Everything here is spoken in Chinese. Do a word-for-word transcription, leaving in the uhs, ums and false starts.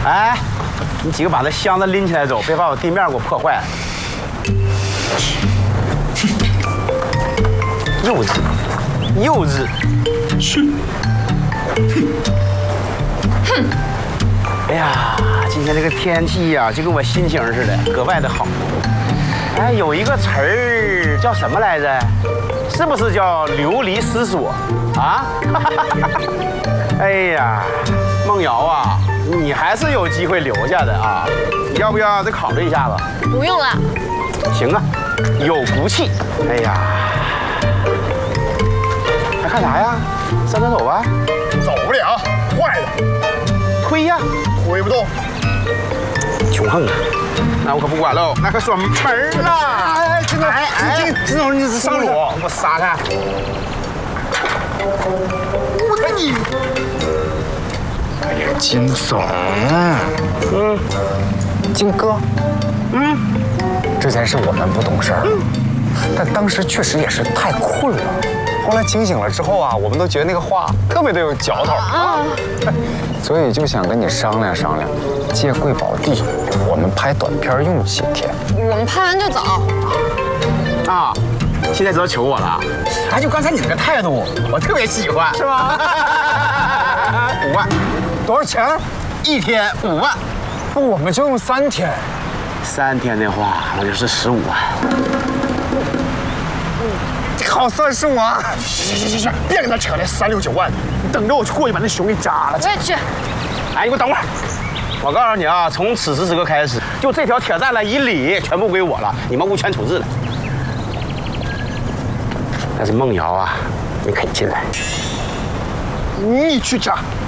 哎，你几个把那箱子拎起来走，别把我地面给我破坏了。幼稚，幼稚。去。哼。哎呀，今天这个天气呀、啊，就跟我心情似的，格外的好。哎，有一个词儿叫什么来着？是不是叫流离失所啊？哎呀，梦瑶啊，你还是有机会留下的啊！你要不要再考虑一下子？ 不用了。 行啊，有骨气。哎呀，还看啥呀？上厕所吧。 走不了，坏了。 推呀， 推不动。 穷横啊！那我可不管喽，那可锁门了。哎，金总，哎哎，金总，你上裸，我撒开。 我看你。哎呀，金总。 嗯。 金哥。 嗯。 之前是我们不懂事儿，但当时确实也是太困了。后来清醒了之后啊，我们都觉得那个话特别的有嚼头啊，所以就想跟你商量商量，借贵宝地，我们拍短片用几天。 我们拍完就走。 啊，现在知道求我了？哎，就刚才你那个态度，我特别喜欢，是吧？五万， 多少钱？ 一天五万。 那我们就用三天。 三天的话，那就是十五万。 好，算是我。 行行行行，别跟他扯那三六九万的，你等着我去过去把那熊给扎了。 我也去。 哎，你给我等会儿。我告诉你啊，从此时此刻开始，就这条铁栅栏以里全部归我了，你们无权处置了。但是梦瑶啊，你可以进来。 你去扎。